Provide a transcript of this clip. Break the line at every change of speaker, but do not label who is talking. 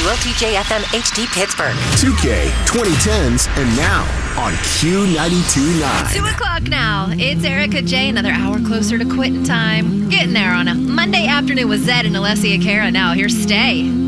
WOTJ FM HD Pittsburgh.
2K 2010s and now on Q92.9.
2 o'clock now. It's Erica J. Another hour closer to quitting time. Getting there on a Monday afternoon with Zed and Alessia Cara. Now, here's Stay.